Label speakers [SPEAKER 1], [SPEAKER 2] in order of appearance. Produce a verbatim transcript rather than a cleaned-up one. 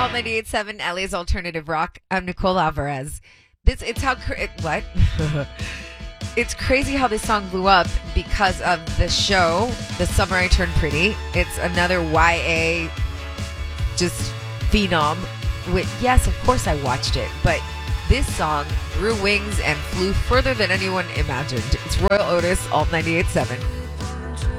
[SPEAKER 1] Alt ninety-eight point seven, L A's Alternative Rock. I'm Nicole Alvarez. This it's how it, what? It's crazy how this song blew up because of the show, The Summer I Turned Pretty. It's another Y A just phenom. With, yes, of course I watched it, but this song grew wings and flew further than anyone imagined. It's Royal Otis, Alt ninety-eight point seven.